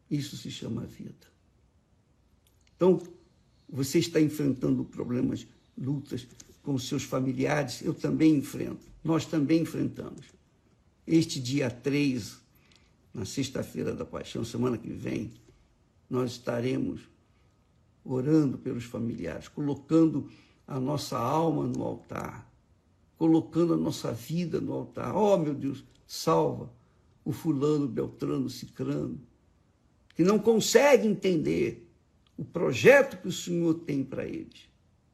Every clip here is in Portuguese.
Isso se chama vida. Então, você está enfrentando problemas, lutas com os seus familiares, eu também enfrento, nós também enfrentamos. Este dia 3, na sexta-feira da Paixão, semana que vem, nós estaremos orando pelos familiares, colocando a nossa alma no altar, colocando a nossa vida no altar. Oh, meu Deus, salva o fulano, beltrano, cicrano, que não consegue entender o projeto que o Senhor tem para eles.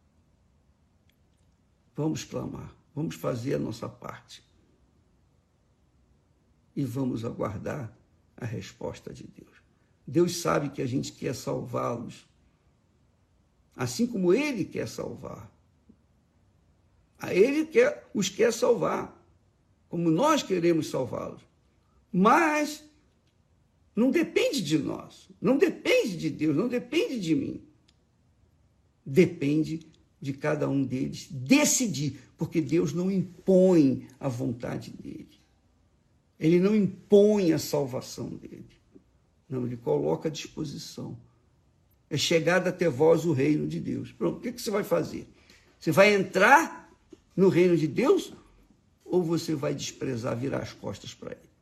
Vamos clamar, vamos fazer a nossa parte e vamos aguardar a resposta de Deus. Deus sabe que a gente quer salvá-los, assim como Ele quer salvar. Ele os quer salvar, como nós queremos salvá-los. Mas não depende de nós, não depende de Deus, não depende de mim. Depende de cada um deles decidir, porque Deus não impõe a vontade dele. Ele não impõe a salvação dele. Não, ele coloca à disposição. É chegado até vós o reino de Deus. Pronto, o que você vai fazer? Você vai entrar no reino de Deus ou você vai desprezar, virar as costas para ele?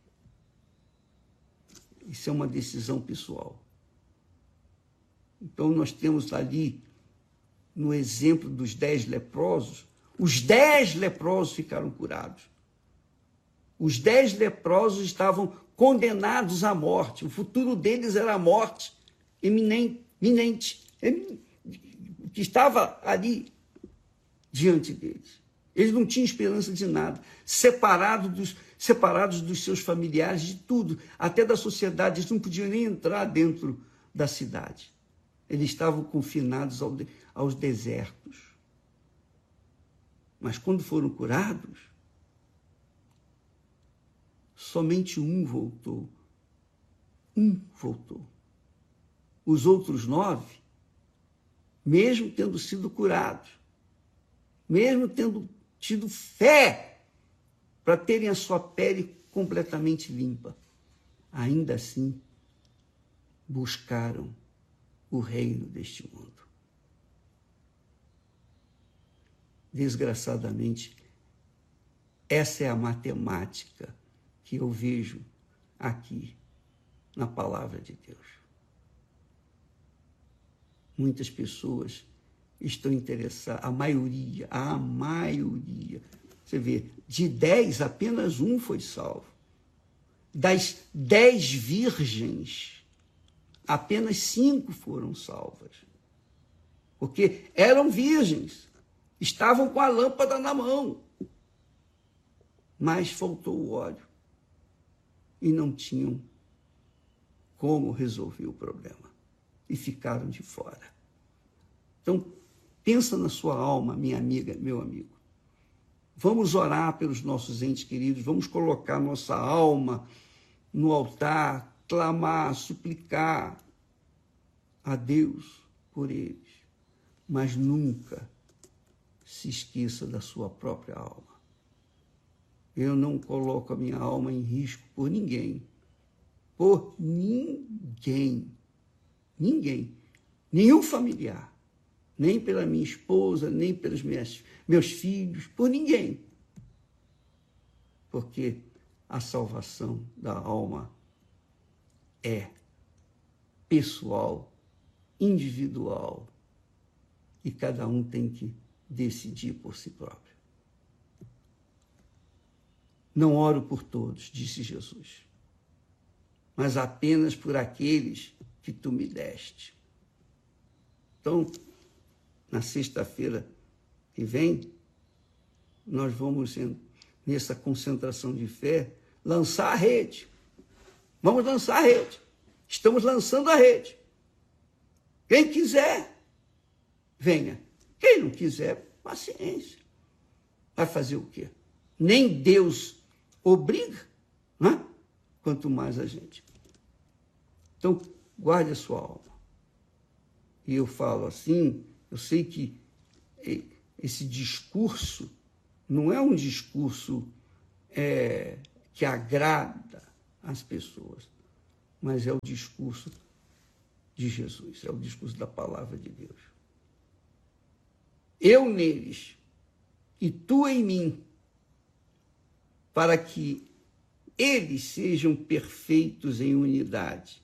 Isso é uma decisão pessoal. Então, nós temos ali, no exemplo dos 10 leprosos, os 10 leprosos ficaram curados. Os 10 leprosos estavam condenados à morte. O futuro deles era a morte iminente, que estava ali diante deles. Eles não tinham esperança de nada, separados dos seus familiares, de tudo, até da sociedade. Eles não podiam nem entrar dentro da cidade. Eles estavam confinados aos desertos. Mas quando foram curados, somente um voltou. Um voltou. Os outros 9, mesmo tendo sido curados, mesmo tendo tido fé para terem a sua pele completamente limpa, ainda assim buscaram o reino deste mundo. Desgraçadamente, essa é a matemática que eu vejo aqui na palavra de Deus. Muitas pessoas estão interessadas, a maioria, você vê, de 10, apenas um foi salvo. Das 10 virgens, apenas 5 foram salvas. Porque eram virgens, estavam com a lâmpada na mão, mas faltou o óleo e não tinham como resolver o problema e ficaram de fora. Então, pensa na sua alma, minha amiga, meu amigo. Vamos orar pelos nossos entes queridos, vamos colocar nossa alma no altar, clamar, suplicar a Deus por eles, mas nunca se esqueça da sua própria alma. Eu não coloco a minha alma em risco por ninguém. Por ninguém. Ninguém. Nenhum familiar. Nem pela minha esposa, nem pelos meus filhos, por ninguém. Porque a salvação da alma é pessoal, individual, e cada um tem que decidir por si próprio. Não oro por todos, disse Jesus, mas apenas por aqueles que tu me deste. Então, na sexta-feira que vem, nós vamos, nessa concentração de fé, lançar a rede. Vamos lançar a rede. Estamos lançando a rede. Quem quiser, venha. Quem não quiser, paciência. Vai fazer o quê? Nem Deus obriga, né? Quanto mais a gente. Então, guarde a sua alma. E eu falo assim, eu sei que esse discurso não é um discurso que agrada as pessoas, mas é o discurso de Jesus, é o discurso da palavra de Deus. Eu neles e tu em mim, para que eles sejam perfeitos em unidade.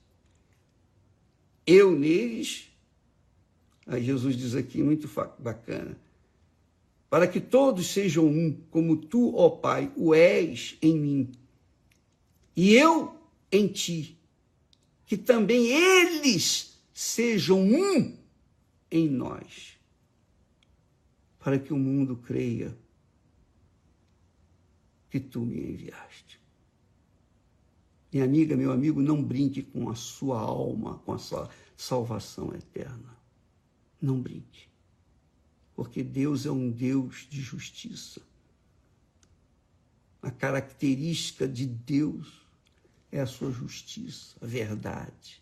Eu neles, aí Jesus diz aqui, muito bacana, para que todos sejam um, como tu, ó Pai, o és em mim, e eu em ti, que também eles sejam um em nós, para que o mundo creia que tu me enviaste. Minha amiga, meu amigo, não brinque com a sua alma, com a sua salvação eterna. Não brinque. Porque Deus é um Deus de justiça. A característica de Deus é a sua justiça, a verdade.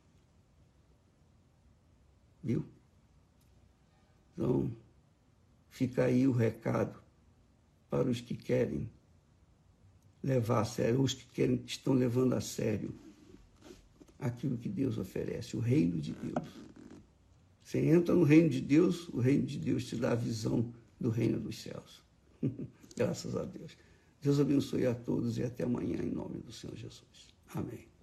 Viu? Então, fica aí o recado para os que querem levar a sério, os que estão levando a sério aquilo que Deus oferece, o reino de Deus. Você entra no reino de Deus, o reino de Deus te dá a visão do reino dos céus. Graças a Deus. Deus abençoe a todos e até amanhã, em nome do Senhor Jesus. Amém.